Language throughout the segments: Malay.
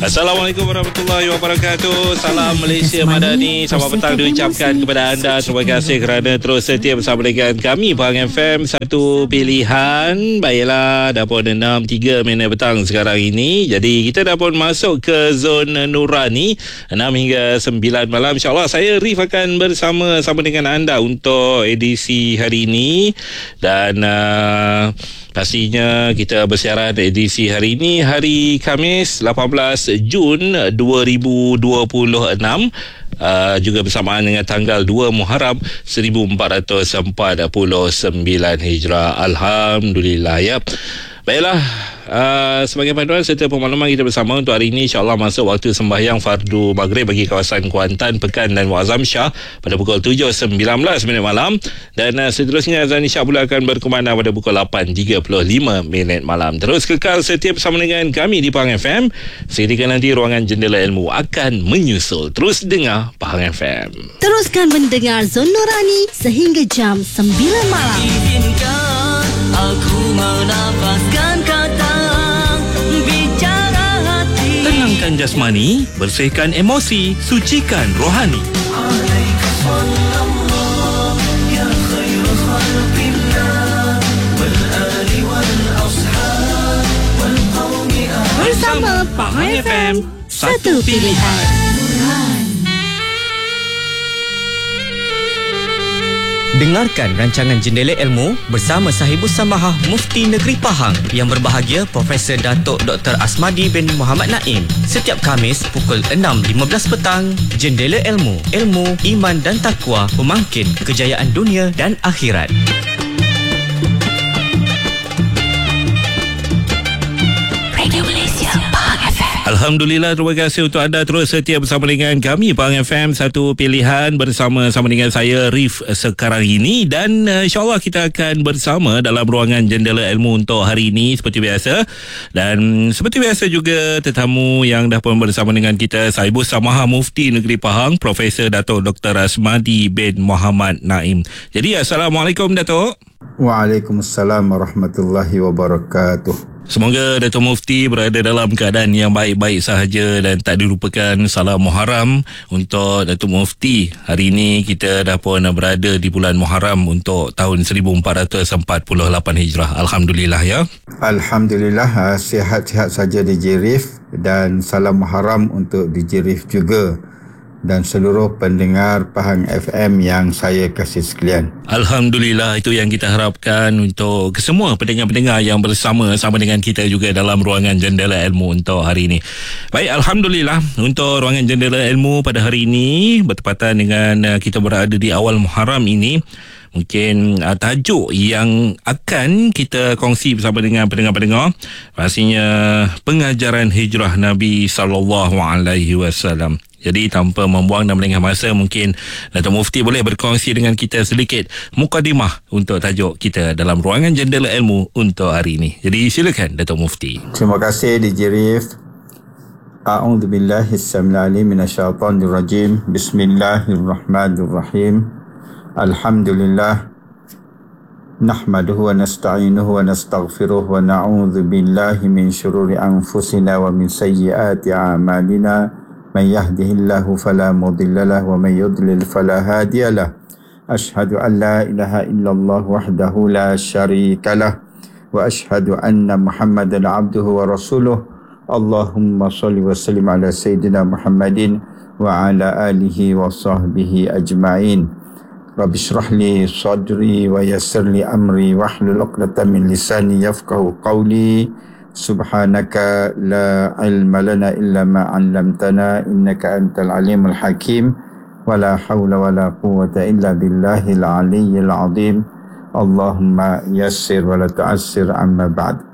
Assalamualaikum warahmatullahi wabarakatuh. Salam Malaysia Madani. Selamat petang diucapkan kepada anda. Terima kasih kerana terus setia bersama dengan kami Pahang FM, satu pilihan. Baiklah, dah pun 6.03 petang sekarang ini. Jadi kita dah pun masuk ke zon Nurani 6 hingga 9 malam. InsyaAllah saya Rif akan bersama dengan anda untuk edisi hari ini. Dan pastinya kita bersiaran edisi hari ini, hari Khamis 18 Jun 2026, juga bersamaan dengan tanggal 2 Muharram 1449 Hijrah. Alhamdulillah ya. Baiklah, sebagai panduan serta pemaklaman kita bersama untuk hari ini, insyaAllah masuk waktu sembahyang fardu maghrib bagi kawasan Kuantan, Pekan dan Muazzam Shah pada pukul 7.19 malam. Dan seterusnya azan isyak pula akan berkumandang pada pukul 8.35 malam. Terus kekal setia bersama dengan kami di Pahang FM. Seketika nanti ruangan Jendela Ilmu akan menyusul. Terus dengar Pahang FM. Teruskan mendengar Zon Nurani sehingga jam 9 malam. Izinkan aku menafaskan kata bicara hati. Tenangkan jasmani, bersihkan emosi, sucikan rohani. Bersama Pahang FM, satu pilihan. Dengarkan rancangan Jendela Ilmu bersama Sahibus Samahah Mufti Negeri Pahang yang berbahagia Profesor Datuk Dr. Asmadi bin Muhammad Naim setiap Khamis pukul 6.15 petang. Jendela Ilmu, ilmu, iman dan takwa pemangkin kejayaan dunia dan akhirat. Radio Malaysia, Pahang FM. Alhamdulillah, terima kasih untuk anda terus setia bersama dengan kami Pahang FM, satu pilihan bersama dengan saya Rif sekarang ini. Dan insyaAllah kita akan bersama dalam ruangan Jendela Ilmu untuk hari ini seperti biasa. Dan seperti biasa juga tetamu yang dah pun bersama dengan kita, Sahibus Samahah Mufti Negeri Pahang, Profesor Datuk Dr. Asmadi bin Muhammad Naim. Jadi Assalamualaikum Datuk. Waalaikumsalam warahmatullahi wabarakatuh. Semoga Datuk Mufti berada dalam keadaan yang baik-baik sahaja dan tak dilupakan salam Muharram untuk Datuk Mufti. Hari ini kita dah pun berada di bulan Muharram untuk tahun 1448 Hijrah. Alhamdulillah ya. Alhamdulillah, sihat-sihat saja DJ Rif, dan salam Muharram untuk DJ Rif juga dan seluruh pendengar Pahang FM yang saya kasih sekalian. Alhamdulillah, itu yang kita harapkan untuk semua pendengar-pendengar yang bersama dengan kita juga dalam ruangan Jendela Ilmu untuk hari ini. Baik, Alhamdulillah, untuk ruangan Jendela Ilmu pada hari ini bertepatan dengan kita berada di awal Muharram ini. Mungkin tajuk yang akan kita kongsi bersama dengan pendengar-pendengar pastinya pengajaran hijrah Nabi SAW. Jadi tanpa membuang dan melengah masa, mungkin Datuk Mufti boleh berkongsi dengan kita sedikit mukadimah untuk tajuk kita dalam ruangan Jendela Ilmu untuk hari ini. Jadi silakan Datuk Mufti. Terima kasih DJ Rif. A'udzubillahi as-sami'il 'alim minasyaitonir rajim. Bismillahirrahmanirrahim. Alhamdulillah. Nahmaduhu wa nasta'inuhu wa nastaghfiruh wa na'udzu billahi min syururi anfusina wa min sayyiati a'malina. من يهده الله فلا مضل له ومن يضلل فلا هادي له أشهد أن لا إله إلا الله وحده لا شريك له وأشهد أن محمدا عبده ورسوله اللهم صل وسلم على سيدنا محمد وعلى آله وصحبه أجمعين رب اشرح لي صدري ويسر لي أمري واحلل عقدة من لساني يفقهوا قولي Subhanaka la ilma lana illa ma 'allamtana innaka antal alimul hakim wa la haula wa la quwwata illa billahil aliyyil azim. Allahumma yassir wa la tu'assir, amma ba'd.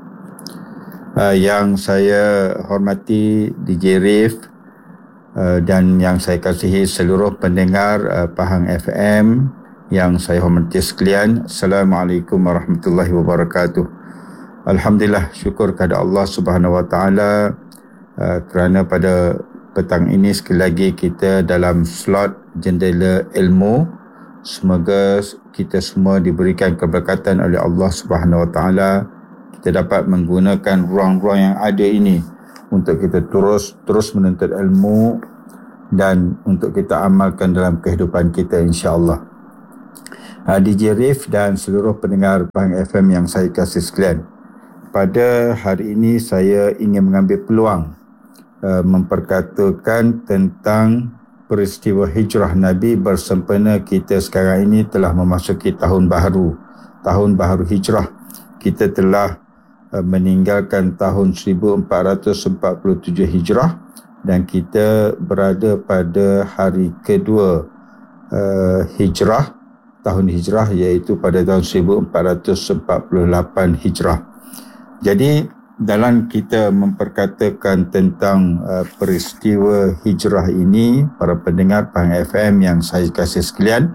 Yang saya hormati DJ Rif dan yang saya kasihi seluruh pendengar Pahang FM yang saya hormati sekalian, Assalamualaikum warahmatullahi wabarakatuh. Alhamdulillah, syukur kepada Allah Subhanahu Wa Taala kerana pada petang ini sekali lagi kita dalam slot Jendela Ilmu. Semoga kita semua diberikan keberkatan oleh Allah Subhanahu Wa Taala. Kita dapat menggunakan ruang-ruang yang ada ini untuk kita terus menuntut ilmu dan untuk kita amalkan dalam kehidupan kita, insya-Allah. DJ Rif dan seluruh pendengar Pahang FM yang saya kasih sekalian, pada hari ini saya ingin mengambil peluang memperkatakan tentang peristiwa hijrah Nabi bersempena kita sekarang ini telah memasuki tahun baharu hijrah. Kita telah meninggalkan tahun 1447 hijrah dan kita berada pada hari kedua hijrah, tahun hijrah, iaitu pada tahun 1448 hijrah. Jadi dalam kita memperkatakan tentang peristiwa hijrah ini, para pendengar Pahang FM yang saya kasih sekalian,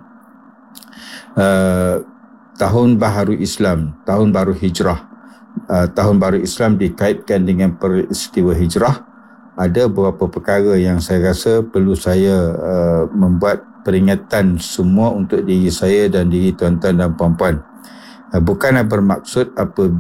tahun baharu Islam, tahun baru hijrah, tahun baru Islam dikaitkan dengan peristiwa hijrah. Ada beberapa perkara yang saya rasa perlu saya membuat peringatan semua untuk diri saya dan diri tuan-tuan dan puan-puan. Bukanlah bermaksud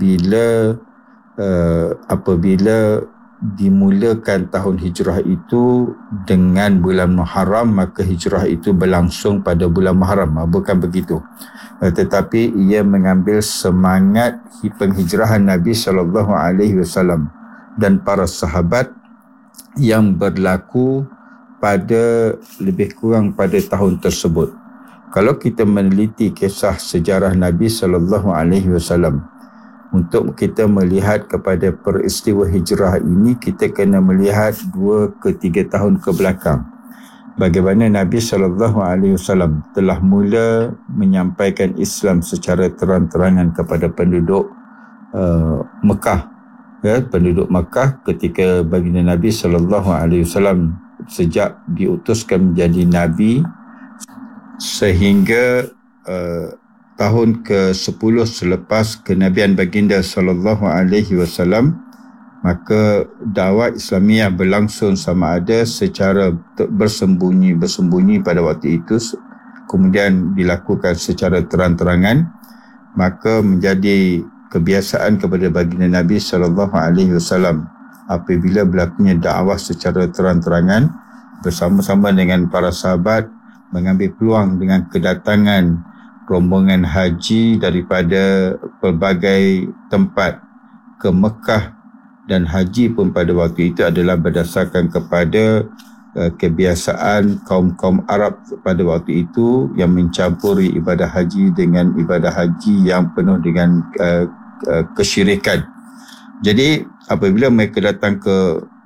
apabila dimulakan tahun hijrah itu dengan bulan Muharram, maka hijrah itu berlangsung pada bulan Muharram. Bukan begitu. Tetapi ia mengambil semangat penghijrahan Nabi SAW dan para sahabat yang berlaku pada lebih kurang pada tahun tersebut. Kalau kita meneliti kisah sejarah Nabi SAW, untuk kita melihat kepada peristiwa hijrah ini, kita kena melihat 2 ke 3 tahun ke belakang. Bagaimana Nabi SAW telah mula menyampaikan Islam secara terang-terangan kepada penduduk Mekah. Penduduk Mekah ketika baginda Nabi SAW sejak diutuskan menjadi Nabi sehingga tahun ke-10 selepas kenabian baginda SAW, maka dakwah Islamiah berlangsung sama ada secara bersembunyi pada waktu itu, kemudian dilakukan secara terang-terangan, maka menjadi kebiasaan kepada baginda Nabi SAW apabila berlakunya dakwah secara terang-terangan bersama-sama dengan para sahabat mengambil peluang dengan kedatangan rombongan haji daripada pelbagai tempat ke Mekah, dan haji pun pada waktu itu adalah berdasarkan kepada kebiasaan kaum-kaum Arab pada waktu itu yang mencampuri ibadah haji dengan ibadah haji yang penuh dengan kesyirikan. Jadi apabila mereka datang ke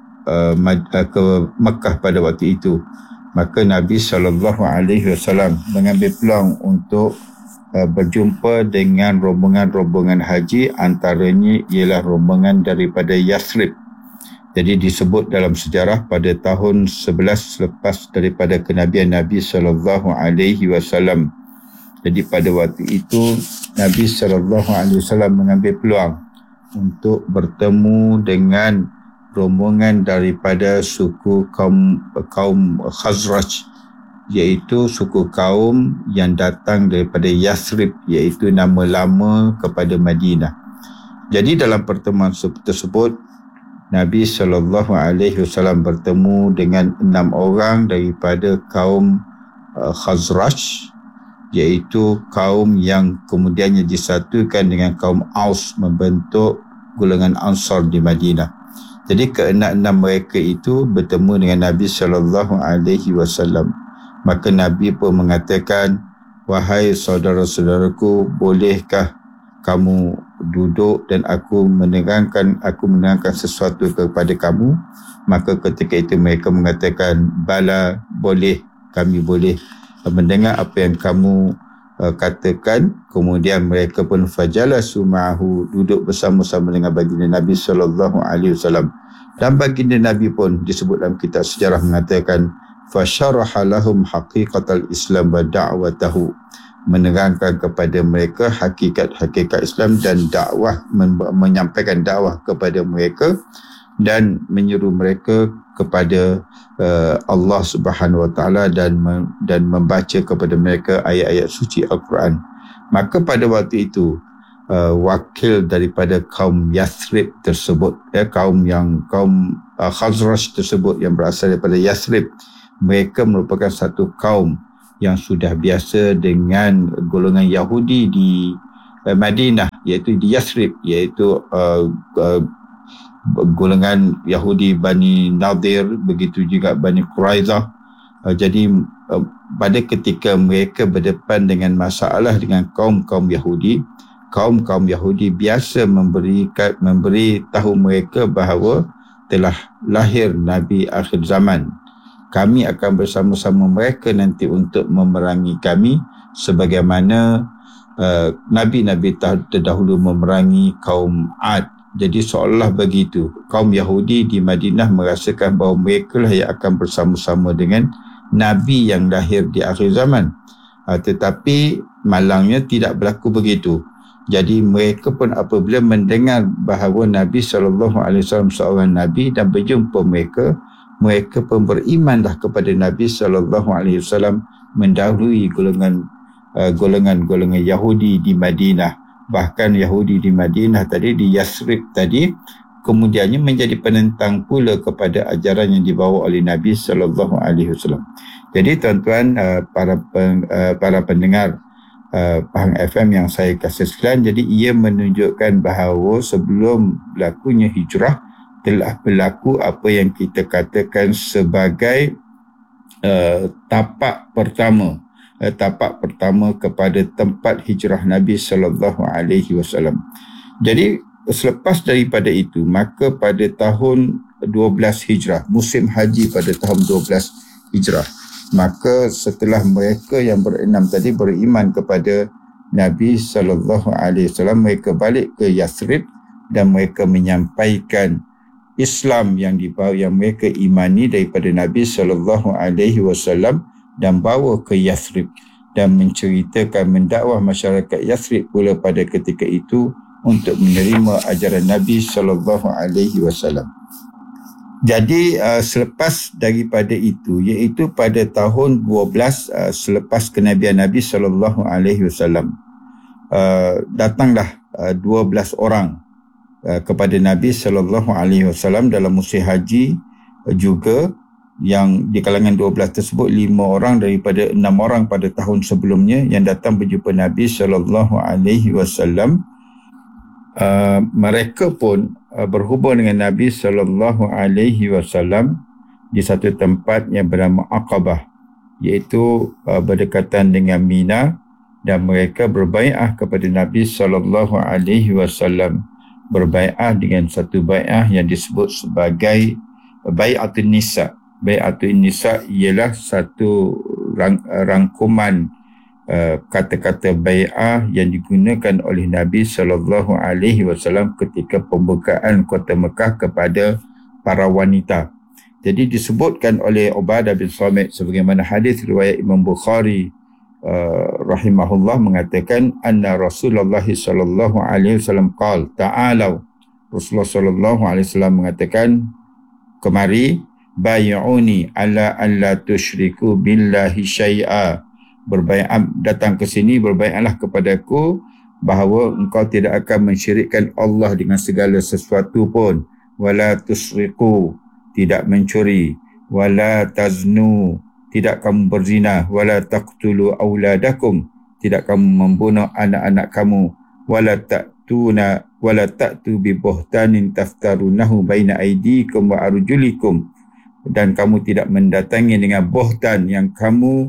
Mekah pada waktu itu, maka Nabi SAW mengambil peluang untuk berjumpa dengan rombongan-rombongan haji, antaranya ialah rombongan daripada Yathrib. Jadi disebut dalam sejarah pada tahun 11 selepas daripada kenabian Nabi SAW. Jadi pada waktu itu Nabi SAW mengambil peluang untuk bertemu dengan rombongan daripada suku kaum Khazraj, iaitu suku kaum yang datang daripada Yathrib, iaitu nama lama kepada Madinah. Jadi dalam pertemuan tersebut Nabi SAW bertemu dengan 6 orang daripada kaum Khazraj, iaitu kaum yang kemudiannya disatukan dengan kaum Aus membentuk golongan Ansar di Madinah. Jadi keenam mereka itu bertemu dengan Nabi SAW. Maka Nabi pun mengatakan, "Wahai saudara-saudaraku, bolehkah kamu duduk dan aku menerangkan sesuatu kepada kamu?" Maka ketika itu mereka mengatakan, "Bala, boleh, kami boleh mendengar apa yang kamu katakan." Kemudian mereka pun fajalasu ma'ahu, duduk bersama-sama dengan baginda Nabi SAW. Dan baginda Nabi pun disebut dalam kitab sejarah mengatakan, fasyaraha lahum haqiqatal Islam wa da'watahu, menerangkan kepada mereka hakikat-hakikat Islam dan dakwah, menyampaikan dakwah kepada mereka dan menyeru mereka kepada Allah Subhanahu wa taala dan membaca kepada mereka ayat-ayat suci Al-Quran. Maka pada waktu itu wakil daripada kaum Yathrib tersebut, kaum Khazraj tersebut yang berasal daripada Yathrib. Mereka merupakan satu kaum yang sudah biasa dengan golongan Yahudi di Madinah, iaitu di Yathrib, iaitu golongan Yahudi Bani Nadir, begitu juga Bani Quraizah. Jadi pada ketika mereka berdepan dengan masalah dengan kaum-kaum Yahudi, kaum-kaum Yahudi biasa memberi tahu mereka bahawa telah lahir Nabi akhir zaman. Kami akan bersama-sama mereka nanti untuk memerangi kami sebagaimana Nabi-Nabi terdahulu memerangi kaum Ad. Jadi seolah begitu. Kaum Yahudi di Madinah merasakan bahawa mereka lah yang akan bersama-sama dengan Nabi yang lahir di akhir zaman. Tetapi malangnya tidak berlaku begitu. Jadi mereka pun apabila mendengar bahawa Nabi SAW seorang Nabi dan berjumpa mereka pun berimanlah kepada Nabi SAW mendahului golongan Yahudi di Madinah. Bahkan Yahudi di Madinah tadi, di Yathrib tadi, kemudiannya menjadi penentang pula kepada ajaran yang dibawa oleh Nabi SAW. Jadi tuan-tuan, para pendengar Pahang FM yang saya kasih sekalian, jadi ia menunjukkan bahawa sebelum berlakunya hijrah telah berlaku apa yang kita katakan sebagai tapak pertama kepada tempat hijrah Nabi SAW. Jadi selepas daripada itu, maka pada tahun 12 Hijrah, musim haji pada tahun 12 Hijrah, maka setelah mereka yang berenam tadi beriman kepada Nabi SAW, mereka balik ke Yathrib dan mereka menyampaikan Islam yang mereka imani daripada Nabi SAW dan bawa ke Yathrib dan menceritakan, mendakwah masyarakat Yathrib pula pada ketika itu untuk menerima ajaran Nabi SAW. Jadi selepas daripada itu, iaitu pada tahun 12 selepas kenabian Nabi SAW, datanglah 12 orang kepada Nabi SAW dalam musim haji juga, yang di kalangan 12 tersebut 5 orang daripada 6 orang pada tahun sebelumnya yang datang berjumpa Nabi SAW. Mereka pun berhubung dengan Nabi SAW di satu tempat yang bernama Aqabah, iaitu berdekatan dengan Mina, dan mereka berbai'ah kepada Nabi SAW, berbai'ah dengan satu bai'ah yang disebut sebagai Bai'atun Nisa. Bai'atun Nisa ialah satu rangkuman kata-kata bai'ah yang digunakan oleh Nabi SAW ketika pembukaan kota Mekah kepada para wanita. Jadi disebutkan oleh Ubadah bin Samit sebagaimana hadis riwayat Imam Bukhari rahimahullah mengatakan anna Rasulullah SAW qala ta'alau. Rasulullah SAW mengatakan, kemari, bay'uni ala an la tusyriku billahi syai'a. Berbai'at, datang ke sini, berbai'atlah kepadaku bahawa engkau tidak akan mensyirikkan Allah dengan segala sesuatu pun. Wala tusriku, tidak mencuri. Wala taznu, tidak kamu berzina. Wala taqtulu auladakum, tidak kamu membunuh anak-anak kamu. Wala ta'tu bi buhtanin taftarunahu baina aydikum wa arjulikum, dan kamu tidak mendatangi dengan buhtan yang kamu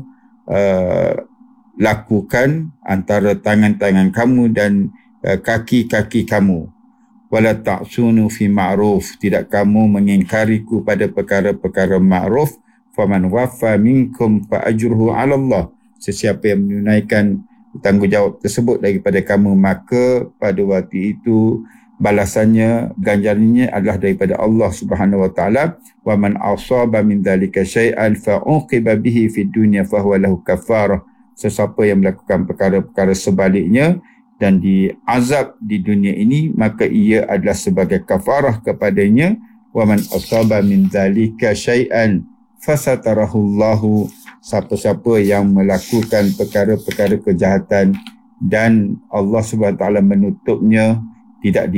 lakukan antara tangan-tangan kamu dan kaki-kaki kamu. Wala ta'sunu fi ma'ruf, tidak kamu mengingkariku pada perkara-perkara ma'ruf. Faman wafa minkum fa ajruhu 'ala Allah, sesiapa yang menunaikan tanggungjawab tersebut daripada kamu, maka pada waktu itu balasannya, ganjarannya adalah daripada Allah Subhanahu wa taala. Wa man asaba min dzalika syai'an fa uqiba bihi fid dunya fa huwa lahu kafarah, sesiapa yang melakukan perkara-perkara sebaliknya dan diazab di dunia ini, maka ia adalah sebagai kafarah kepadanya. Wa man asaba min dzalika syai'an fasatarahu Allahu, siapa-siapa yang melakukan perkara-perkara kejahatan dan Allah Subhanahu Wa Taala menutupnya, tidak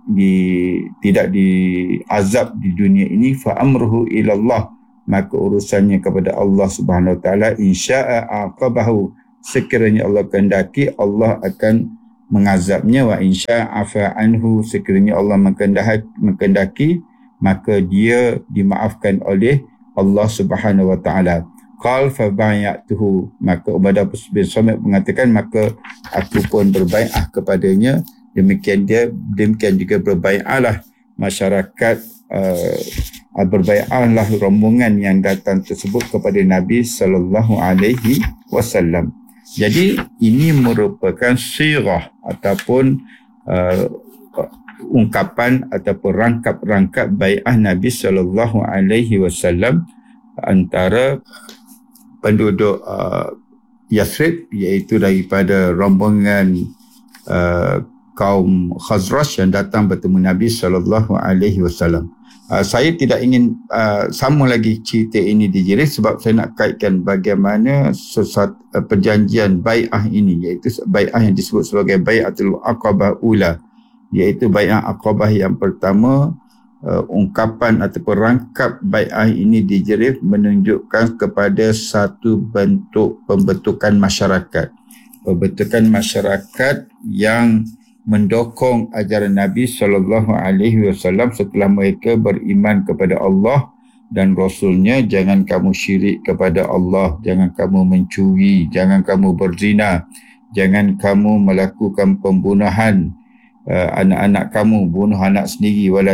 diazab di dunia ini. Fa amruhu ilallah, maka urusannya kepada Allah Subhanahu Wa Taala. Insya'a aqabahu, sekiranya Allah kehendaki Allah akan mengazabnya. Wa insya'a afa anhu, sekiranya Allah mengkehendaki maka dia dimaafkan oleh Allah Subhanahu Wa Taala. Qal fa bai'atuhu, maka Ubadah bin Samit mengatakan maka aku pun berbai'ah kepadanya. Demikian juga berbai'ahlah masyarakat, berbai'ahlah rombongan yang datang tersebut kepada Nabi sallallahu alaihi wasallam. Jadi ini merupakan sirah ataupun ungkapan ataupun rangkap-rangkap bai'ah Nabi sallallahu alaihi wasallam antara penduduk Yathrib, iaitu daripada rombongan kaum Khazraj yang datang bertemu Nabi sallallahu alaihi wasallam. Saya tidak ingin sama lagi cerita ini di Jerif sebab saya nak kaitkan bagaimana perjanjian bai'ah ini, iaitu bai'ah yang disebut sebagai bai'atul aqabah ula, iaitu bai'ah aqabah yang pertama. Ungkapan ataupun rangkap bai'ah ini di Jerif menunjukkan kepada satu bentuk pembentukan masyarakat. Pembentukan masyarakat yang mendokong ajaran Nabi sallallahu alaihi wasallam setelah mereka beriman kepada Allah dan Rasulnya. Jangan kamu syirik kepada Allah, jangan kamu mencuri, jangan kamu berzina, jangan kamu melakukan pembunuhan anak-anak kamu, bunuh anak sendiri. Wala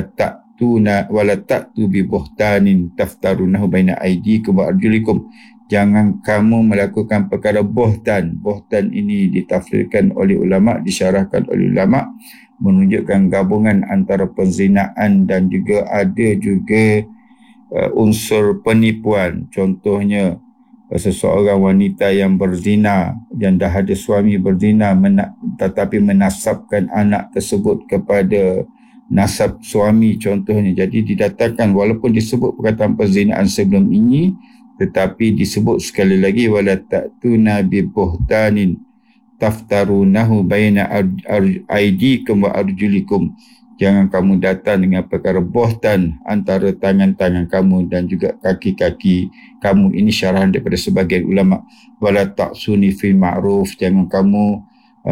ta'tu bi buhtanin taftarunahu baina aydikum wa arjulikum, jangan kamu melakukan perkara buhtan. Buhtan ini ditafsirkan oleh ulama, disyarahkan oleh ulama, menunjukkan gabungan antara penzinaan dan juga ada juga unsur penipuan. Contohnya seseorang wanita yang berzina, yang dah ada suami berzina, tetapi menasabkan anak tersebut kepada nasab suami contohnya. Jadi didatangkan, walaupun disebut perkataan perzinaan sebelum ini, tetapi disebut sekali lagi wala ta'tuna bi buhtanin taftarunahu baina aydikum wa arjulikum, jangan kamu datang dengan perkara buhtan antara tangan-tangan kamu dan juga kaki-kaki kamu. Ini syarahan daripada sebagian ulama. Wala ta'suni fil ma'ruf, jangan kamu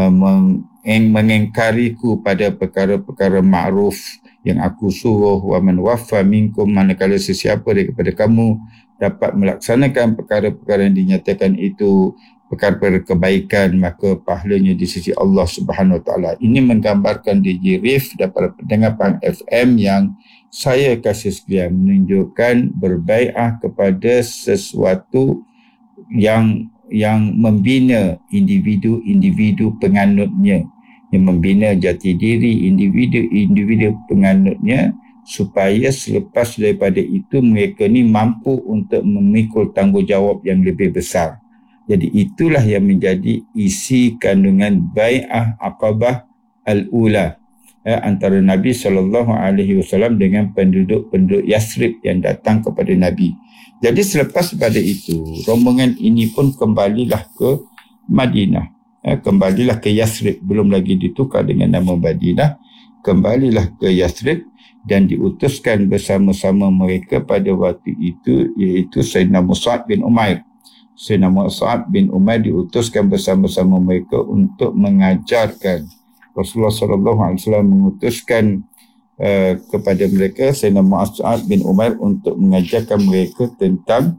mengingkariku pada perkara-perkara ma'ruf yang aku suruh. Wa man waffa minkum, manakala sesiapa daripada kamu dapat melaksanakan perkara-perkara yang dinyatakan itu perkara-perkara kebaikan, maka pahalanya di sisi Allah Subhanahu Wa Taala. Ini menggambarkan di Jerif daripada pendengar Pang FM yang saya kasih sekalian, menunjukkan berbai'ah kepada sesuatu yang membina individu penganutnya, yang membina jati diri individu penganutnya, supaya selepas daripada itu mereka ni mampu untuk memikul tanggungjawab yang lebih besar. Jadi itulah yang menjadi isi kandungan bai'ah Aqabah al-Ula antara Nabi SAW dengan penduduk Yathrib yang datang kepada Nabi. Jadi selepas pada itu, rombongan ini pun kembalilah ke Madinah, kembalilah ke Yathrib, belum lagi ditukar dengan nama Madinah, kembalilah ke Yathrib dan diutuskan bersama-sama mereka pada waktu itu, iaitu Sayyidina Mus'ab bin Umair. Sayyidina Mus'ab bin Umair diutuskan bersama-sama mereka untuk mengajarkan. Rasulullah SAW mengutuskan kepada mereka, Sayyidina Mus'ab bin Umair, untuk mengajarkan mereka tentang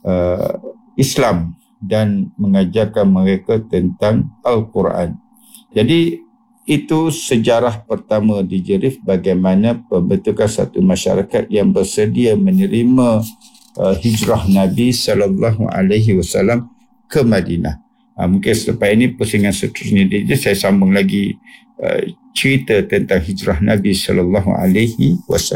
Islam dan mengajarkan mereka tentang Al-Quran. Jadi itu sejarah pertama di Jerif, bagaimana pembentukan satu masyarakat yang bersedia menerima hijrah Nabi SAW ke Madinah. Mungkin selepas ini pusingan seterusnya saya sambung lagi cerita tentang hijrah Nabi SAW.